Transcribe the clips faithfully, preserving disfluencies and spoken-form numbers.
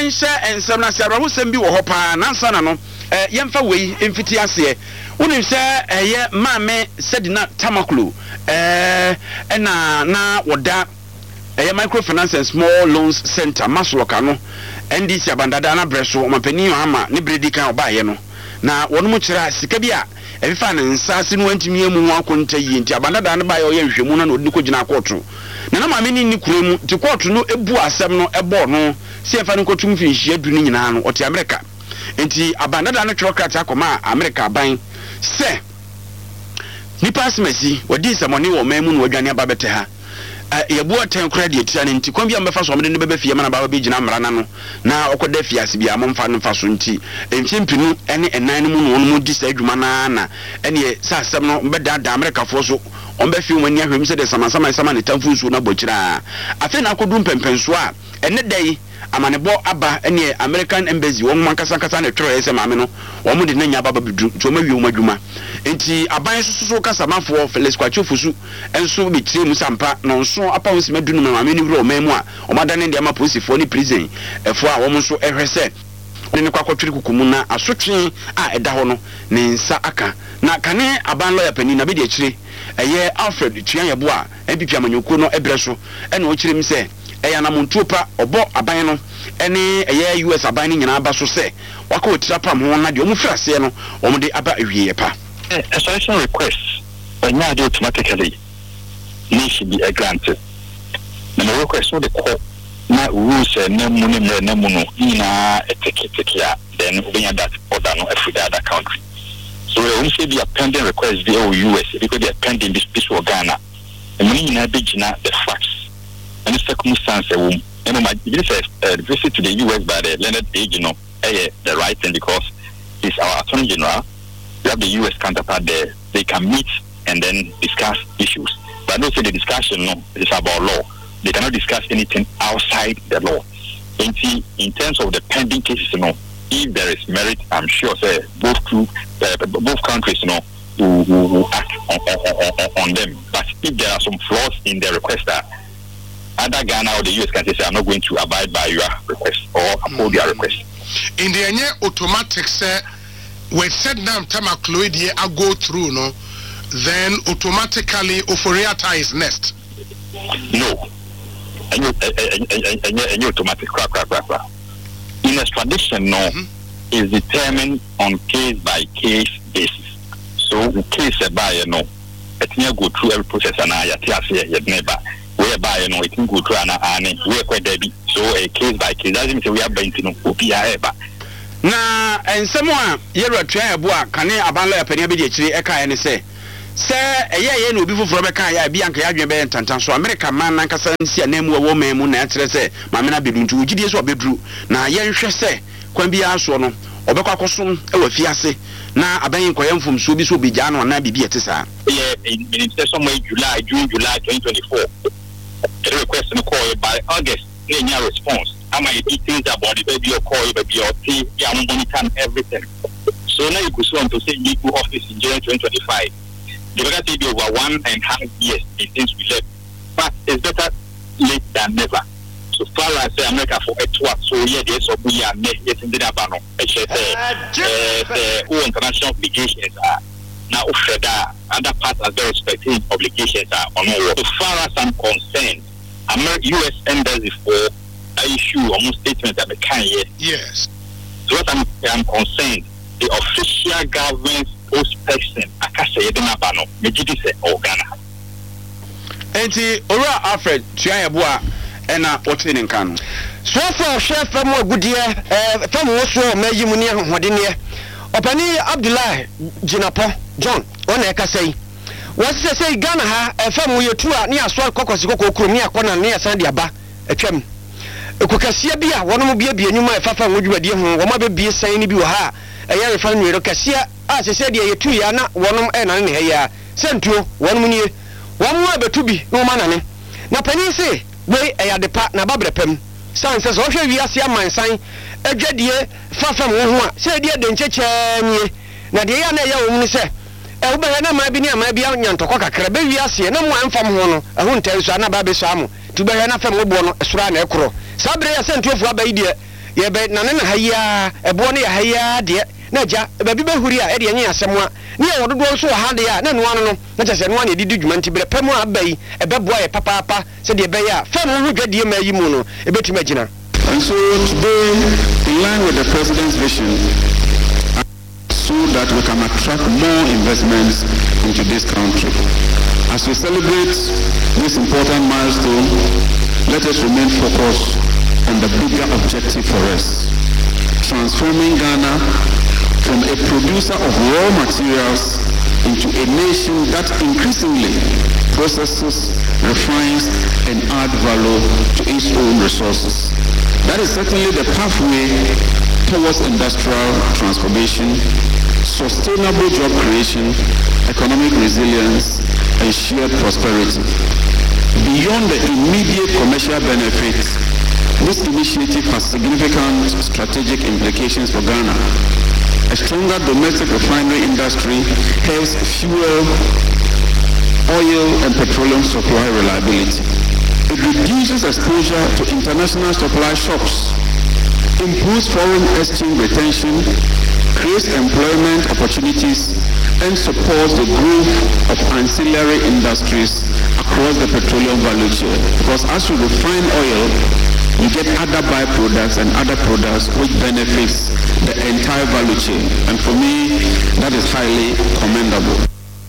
yɛnhyɛ ensɛm na siabra ho sɛm bi wɔ hɔ paa nansa na no eh yɛmfa wei mfiti ase wonim sɛ ɛyɛ maame Sedina Tamaklo eh ɛna na wɔda ɛyɛ microfinance and small loans center Masloka no N D C abandada na breso mampani ama ne bredi kan obaye no na wɔn mu kyerɛ sika bi a ɛfifa ne nsase no antimi emu ho akonta yi nti abandada na ba yɛ ɔyɛ hwehwemu na ɔde ko gyina kɔɔto na na maame ni ni kure mu ti kɔɔto no ebu asɛm no ɛbɔ no si ɛfa no kɔtum fi nhia du ne nyinaa no ɔte America nti abandada no twɛ krata akɔma America ban sɛ nipa asmasi wɔdi samɔne wɔ man mu no wadwane aba bɛtɛ ha yɛbu aten kora de atia ne nti kwan bia mbefa so ɔmde ne bɛbɛ fie ma na ba bɛ gyina mmara na no na ɔkɔda fiase bia momfa no fa so nti mfimpinu ɛne ɛnan no mu no mu di sa adwuma na na ɛne sa asɛm no bɛda da Amerikafoɔ so ɔmbɛ fie mu ani ahwɛm sɛ de samasama sama ne tamfu nsuo na bɔkyira afei na akɔdu mpɛmpɛnso a ɛne dai amanebɔ aba ɛne American Embassy wɔn man kasa kasa na twɛrɛ sɛ maame no wɔn de nanya aba bedu to ma wiu madwuma enti aban so so kasa mafoɔ Felix Kwacho Fusu enso be tire mu sampa no nso apa wo sima dunu maame ni wura ɔman mu a ɔmada ne de ama polisifoɔ ne prison ɛfo a wɔn nso ɛhwɛ sɛ ne ne kwakɔtwere kukumu na asotwe a ɛda hɔ no ne nsa aka na kane aban lawyer pani na be de akyire ɛyɛ Alfred Tuanyabo a M P P amanyɔkuo no ɛbrɛ so ɛna ɔkyerɛ mi sɛ ɛyɛ anamontuo pa ɔbɔ aban no ɛne ɛyɛ U S aban no nyinaa ba so sɛ wakɔ otira pam ho na de ɔmo frase no ɔmo de aba awie pa a selection request when you do automatically need to be granted na the request so the court na rules and na mu ne na mu no na eteke teke a then obenya that order no every other country so when say be a pending request the U S because they are pending this this for Ghana and we na be gina the facts and the circumstance um and my this uh, visit to the U S by the Leonard Page, you know eh the right thing because it's our attorney general. We have the U S counterpart there. They can meet and then discuss issues. But don't say the discussion no, it's about law. They cannot discuss anything outside the law. In, in terms of the pending cases, you know, if there is merit, I'm sure say both two, uh, both countries, you know, will, will, will act on, on, on, on them. But if there are some flaws in the request, that either Ghana or the U S can say, I'm not going to abide by your request or uphold your request. In the end, automatic say. We said now Tamaklo I go through no, then automatically Oforiata is next. No, and you and you automatic crack crack crack crack. In extradition, no, mm-hmm. is determined on case by case basis. So the case by you know, it can go through every process and I say yet never. Whereby you know it can go through an and we are quite debbie. So a case by case doesn't mean we are going to know O P I ever. na ensemo a yɛwura Tuanyabo a kane aban lawyer pani be de akyire ɛka ene sɛ sɛ ɛyɛ yɛ na obi foforo bɛka ya bi anka yadwen bɛ ntantan so America man nan kasa nsi anamu wɔ man mu na ɛkyerɛ sɛ maame na bedu ntu ogidie so obeduru na yɛnhwɛ sɛ kwan bi aso no ɔbɛkɔ akɔsom ɛwɔ fiase na aban nkɔyɛ mfomso bi so obigya no na bibi ɛte saa in somewhere July June July twenty twenty-four the request no call by August any response. How many details about the baby or call baby or see yeah monitor everything. So now you could on to say legal office in January twenty twenty-five. The better to be over one and a half years since we left. But it's better late than never. So far as America for a tour, so yeah, there's a we are net yet in the Dabano. The international obligations are now Feda other parts are very respecting obligations are on all. So far as I'm concerned, American U S Embassy for issue almost statement that they can yet. Yes. So what I'm, I'm concerned, the official government spokesperson, I can't say it in Abano, Mejidi say Ghana. Enti Ora Alfred Tuanyabo ena otin nkan. So for chef from Goodyear, eh from Woso meyi muni hodene. Opani Abdullah Jinapo John, on e ka say. What say Ghana ha e fam wo yetu a ne aso kokosi kokokro ne akona ne asan de aba atwam. Ekokasia bi a wonom bia bia nyuma e fafa nwodwumadie ho wo ma be bie san ni bi wo ha e ya refa nwero kasia a sese de yetu ya na wonom e na ne he ya sentuo wonom nie wonom abetu bi no ma na ne na pani se we e ya de pa na babrepam san se so hwe wiase amansan adwadie fafa wo ho a se de de ncheche nie na de ya na ya wo mu se e wo be na ma bi ni ama bi nyantoko kakra be wiase na mo amfam ho no e ho ntai so na ba be so amo tu be na fam wo bo no esura na ekoro sabre ya sentuo fu abai de ye be na ne na haya ebo ne ya haya de na ja ba bi be huri a e de nya asem a ne ya wododo so ha de a na no ano no na chese no ane didi dwuma nti bere pemu abai e be boa ye papa papa se de be ya fam ho dwadie ma yi mu no e betima gina. And so today, in line with the president's vision, so that we can attract more investments into this country. As we celebrate this important milestone, let us remain focused on the bigger objective for us, transforming Ghana from a producer of raw materials into a nation that increasingly processes, refines, and adds value to its own resources. That is certainly the pathway towards industrial transformation, sustainable job creation, economic resilience, and shared prosperity. Beyond the immediate commercial benefits, this initiative has significant strategic implications for Ghana. A stronger domestic refinery industry helps fuel oil and petroleum supply reliability. It reduces exposure to international supply shocks, improves foreign exchange retention, creates employment opportunities, and supports the growth of ancillary industries across the petroleum value chain. Because as you refine oil, you get other byproducts and other products which benefits the entire value chain. And for me, that is highly commendable.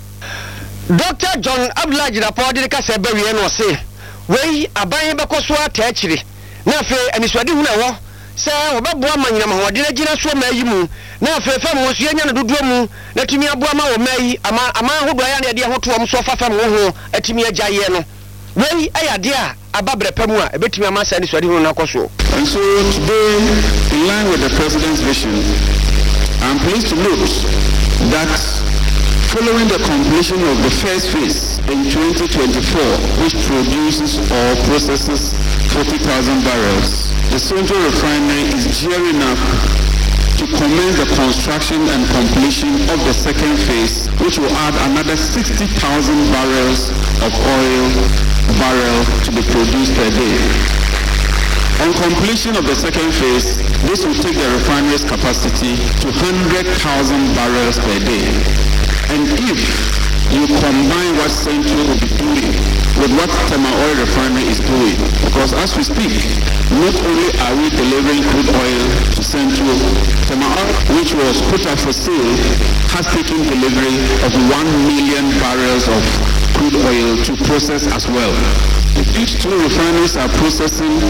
Doctor John Abdullah Jinapo de ka se bewie no se wei aban be ko so atachiri na fe aniswade hu na wo se obeboa manyina mahode na gina so ma yi mu na fe fam wo so nya na dodo mu na timi aboa ma wo mai ama ama hodo ya na de ho to wo so fa fam wo ho atimi agyaye no wei ayade a ababre pamu a ebetimi ama sa aniswade hu na koso. And so today, in line with the president's vision, I'm pleased to note that following the completion of the first phase in twenty twenty-four, which produces or processes forty thousand barrels, the Central Refinery is gearing up to commence the construction and completion of the second phase, which will add another sixty thousand barrels of oil barrel to be produced per day. On completion of the second phase, this will take the refinery's capacity to one hundred thousand barrels per day. And if you combine what Central will be doing with what Tema Oil Refinery is doing, because as we speak, not only are we delivering crude oil to Central, Tema Oil, which was put up for sale, has taken delivery of one million barrels of crude oil to process as well. These two refineries are processing